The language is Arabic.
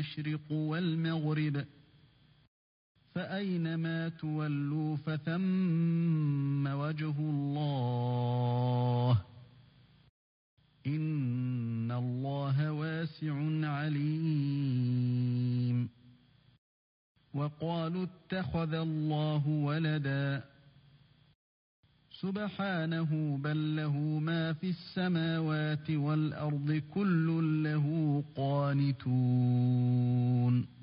المشرق والمغرب فأينما تولوا فثم وجه الله إن الله واسع عليم وقالوا اتخذ الله ولدا سبحانه بل له ما في السماوات والأرض كل له قانتون